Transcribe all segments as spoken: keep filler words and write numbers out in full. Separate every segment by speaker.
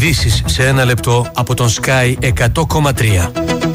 Speaker 1: Ειδήσεις σε ένα λεπτό από τον Sky εκατό κόμμα τρία.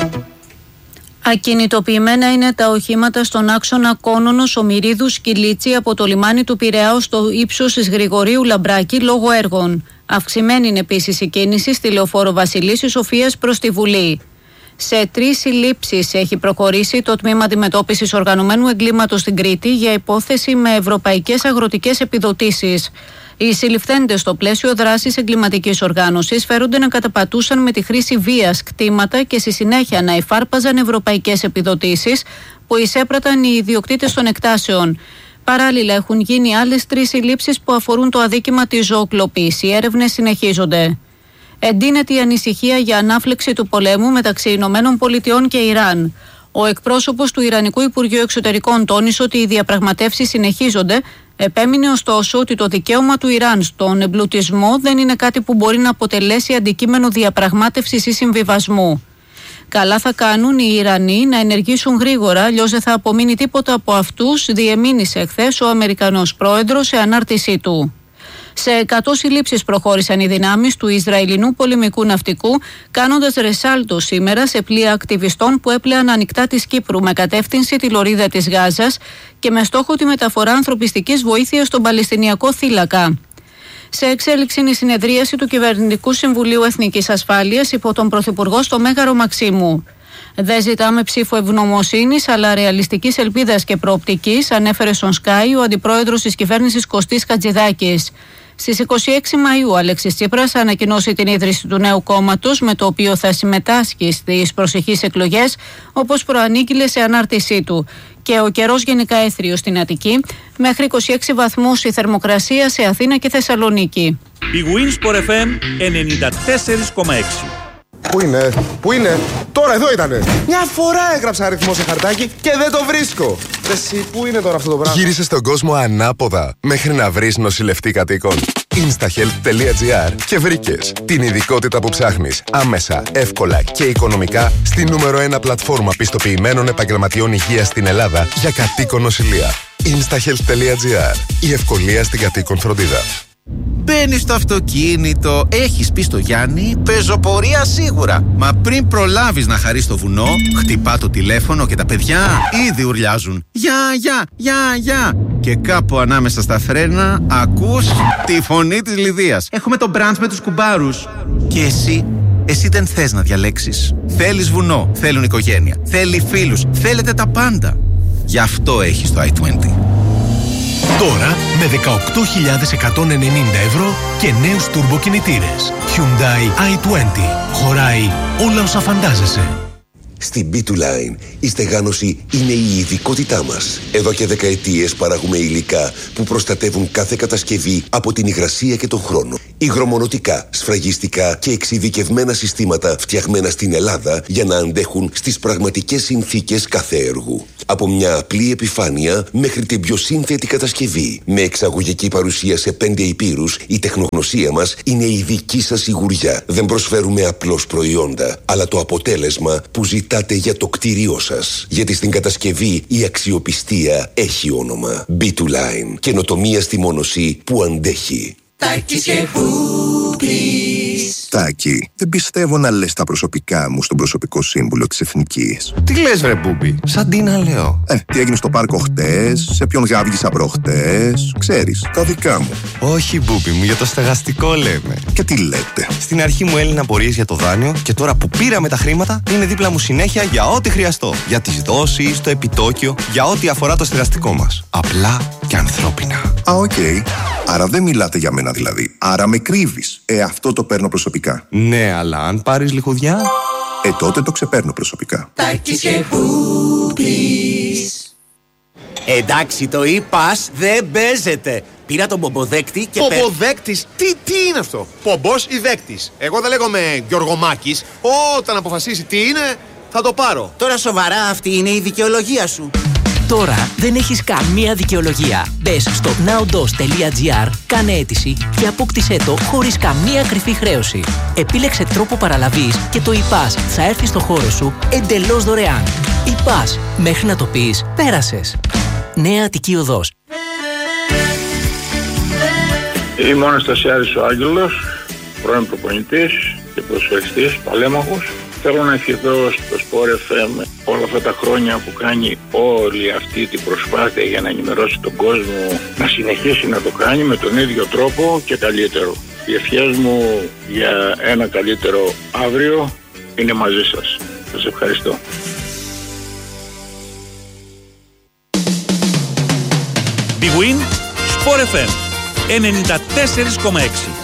Speaker 2: Ακινητοποιημένα είναι τα οχήματα στον άξονα Κόνονος Ομηρίδου Κιλίτσι από το λιμάνι του Πειραιά στο ύψος της Γρηγορίου Λαμπράκη λόγω έργων. Αυξημένη είναι επίσης η κίνηση στη λεωφόρο Βασιλίσσης Σοφίας προς τη Βουλή. Σε τρεις συλλήψεις έχει προχωρήσει το Τμήμα Αντιμετώπισης Οργανωμένου Εγκλήματος στην Κρήτη για υπόθεση με ευρωπαϊκές αγροτικές επιδοτήσεις. Οι συλληφθέντες στο πλαίσιο δράσης εγκληματικής οργάνωσης φέρονται να καταπατούσαν με τη χρήση βίας κτήματα και στη συνέχεια να εφάρπαζαν ευρωπαϊκές επιδοτήσεις που εισέπραταν οι ιδιοκτήτες των εκτάσεων. Παράλληλα, έχουν γίνει άλλες τρεις συλλήψεις που αφορούν το αδίκημα της ζωοκλοπής. Οι έρευνες συνεχίζονται. Εντείνεται η ανησυχία για ανάφλεξη του πολέμου μεταξύ Ηνωμένων Πολιτειών και Ιράν. Ο εκπρόσωπος του Ιρανικού Υπουργείου Εξωτερικών τόνισε ότι οι διαπραγματεύσεις συνεχίζονται. Επέμεινε ωστόσο ότι το δικαίωμα του Ιράν στον εμπλουτισμό δεν είναι κάτι που μπορεί να αποτελέσει αντικείμενο διαπραγμάτευσης ή συμβιβασμού. Καλά θα κάνουν οι Ιρανοί να ενεργήσουν γρήγορα, αλλιώς δεν θα απομείνει τίποτα από αυτούς, διεμήνυσε εχθές ο Αμερικανός πρόεδρος σε ανάρτησή του. Σε εκατό συλλήψεις προχώρησαν οι δυνάμεις του Ισραηλινού πολεμικού ναυτικού, κάνοντας ρεσάλτο σήμερα σε πλοία ακτιβιστών που έπλεαν ανοιχτά της Κύπρου με κατεύθυνση τη λωρίδα της Γάζας και με στόχο τη μεταφορά ανθρωπιστικής βοήθειας στον Παλαιστινιακό θύλακα. Σε εξέλιξη είναι η συνεδρίαση του Κυβερνητικού Συμβουλίου Εθνικής Ασφάλειας υπό τον Πρωθυπουργό στο Μέγαρο Μαξίμου. Δεν ζητάμε ψήφο ευγνωμοσύνης, αλλά ρεαλιστικής ελπίδας και προοπτικής, ανέφερε στον Sky ο αντιπρόεδρος της κυβέρνησης Κωστής Χατζηδάκης. Στις είκοσι έξι Μαΐου ο Αλέξης Τσίπρας ανακοινώσει την ίδρυση του νέου κόμματος, με το οποίο θα συμμετάσχει στις προσεχείς εκλογές, όπως προανήγγειλε σε ανάρτησή του. Και ο καιρός γενικά έθριος στην Αττική, μέχρι είκοσι έξι βαθμούς η θερμοκρασία σε Αθήνα και Θεσσαλονίκη.
Speaker 3: Η Winsport εφ εμ ενενήντα τέσσερα κόμμα έξι.
Speaker 4: Πού είναι, πού είναι, τώρα εδώ ήτανε. Μια φορά έγραψα αριθμό σε χαρτάκι και δεν το βρίσκω. Εσύ, πού είναι τώρα αυτό το πράγμα.
Speaker 5: Γύρισε στον κόσμο ανάποδα μέχρι να βρεις νοσηλευτή κατοίκων. instahealth τελεία gr και βρήκες την ειδικότητα που ψάχνεις άμεσα, εύκολα και οικονομικά στη νούμερο ένα πλατφόρμα πιστοποιημένων επαγγελματιών υγείας στην Ελλάδα για κατοίκον νοσηλεία. instahealth τελεία gr. Η ευκολία στην κατοίκον φροντίδα.
Speaker 6: Μπαίνεις στο αυτοκίνητο, έχεις πει στο Γιάννη, πεζοπορία σίγουρα. Μα πριν προλάβεις να χαρείς το βουνό, χτυπά το τηλέφωνο και τα παιδιά ήδη ουρλιάζουν. Γεια, γεια, γεια, γεια. Και κάπου ανάμεσα στα φρένα ακούς τη φωνή της Λιδίας. Έχουμε το μπραντς με τους κουμπάρους. Και εσύ, εσύ δεν θες να διαλέξεις. Θέλεις βουνό, θέλουν οικογένεια, θέλει φίλους, θέλετε τα πάντα. Γι' αυτό έχεις το άι είκοσι.
Speaker 1: Τώρα με δεκαοκτώ χιλιάδες εκατόν ενενήντα ευρώ και νέους τουρμποκινητήρες. Hyundai άι είκοσι. Χωράει όλα όσα φαντάζεσαι.
Speaker 7: Στην μπι του Line η στεγάνωση είναι η ειδικότητά μας. Εδώ και δεκαετίες παράγουμε υλικά που προστατεύουν κάθε κατασκευή από την υγρασία και τον χρόνο. Υγρομονωτικά, σφραγιστικά και εξειδικευμένα συστήματα φτιαγμένα στην Ελλάδα για να αντέχουν στις πραγματικές συνθήκες κάθε έργου. Από μια απλή επιφάνεια μέχρι την πιο σύνθετη κατασκευή. Με εξαγωγική παρουσία σε πέντε υπήρους, η τεχνογνωσία μας είναι η δική σας σιγουριά. Δεν προσφέρουμε απλώς προϊόντα, αλλά το αποτέλεσμα που ζητάτε για το κτίριό σας. Γιατί στην κατασκευή η αξιοπιστία έχει όνομα. μπι του Line. Καινοτομία στη μόνωση που αντέχει.
Speaker 8: Τάκης και Μπούμπης.
Speaker 9: Τάκη, δεν πιστεύω να λες τα προσωπικά μου στον προσωπικό σύμβουλο της Εθνικής.
Speaker 10: Τι λες ρε Μπούμπη, σαν τι να λέω.
Speaker 9: Ε, τι έγινε στο πάρκο χτες, σε ποιον γάβγισα προχτές, ξέρεις, τα δικά μου.
Speaker 10: Όχι Μπούμπη μου, για το στεγαστικό λέμε.
Speaker 9: Και τι λέτε.
Speaker 10: Στην αρχή μου έλυναν απορίες για το δάνειο και τώρα που πήραμε τα χρήματα είναι δίπλα μου συνέχεια για ό,τι χρειαστώ. Για τις δόσεις, το επιτόκιο, για ό,τι αφορά το στεγαστικό μας. Απλά και ανθρώπινα.
Speaker 9: Α, οκ. Okay. Άρα δεν μιλάτε για μένα δηλαδή. Άρα με κρύβεις. Ε, αυτό το παίρνω προσωπικά.
Speaker 10: Ναι, αλλά αν πάρεις λιχουδιά...
Speaker 9: Ε, τότε το ξεπαίρνω προσωπικά.
Speaker 8: Τάκης και Μπούμπης.
Speaker 11: Εντάξει, το είπας, δεν παίζεται. Πήρα τον πομποδέκτη και...
Speaker 4: Πομποδέκτης, τι, τι είναι αυτό. Πομπός ή δέκτης. Εγώ δεν λέγομαι Γιωργομάκης. Όταν αποφασίσει τι είναι, θα το πάρω.
Speaker 11: Τώρα σοβαρά, αυτή είναι η δικαιολογία σου.
Speaker 12: Τώρα δεν έχεις καμία δικαιολογία. Μπες στο nowdos τελεία gr, κάνε αίτηση και απόκτησέ το χωρίς καμία κρυφή χρέωση. Επίλεξε τρόπο παραλαβής και το ι-Pass θα έρθει στο χώρο σου εντελώς δωρεάν. ι-Pass, μέχρι να το πεις, πέρασες. Νέα Αττική Οδός.
Speaker 13: Είμαι ο Αναστασιάδης ο Άγγελος. πρώην προπονητής και ποδοσφαιριστής, παλέμαχος. Θέλω να ευχηθώ στο Sport εφ εμ όλα αυτά τα χρόνια που κάνει όλη αυτή την προσπάθεια για να ενημερώσει τον κόσμο, να συνεχίσει να το κάνει με τον ίδιο τρόπο και καλύτερο. Οι ευχές μου για ένα καλύτερο αύριο είναι μαζί σας. Σας ευχαριστώ.
Speaker 3: Big Win, Sport εφ εμ ενενήντα τέσσερα κόμμα έξι.